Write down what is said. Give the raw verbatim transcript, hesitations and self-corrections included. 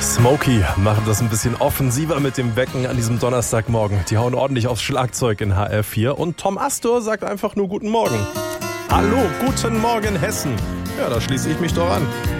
Smokey machen das ein bisschen offensiver mit dem Wecken an diesem Donnerstagmorgen. Die hauen ordentlich aufs Schlagzeug in H R vier. Und Tom Astor sagt einfach nur Guten Morgen. Hallo, guten Morgen Hessen. Ja, da schließe ich mich doch an.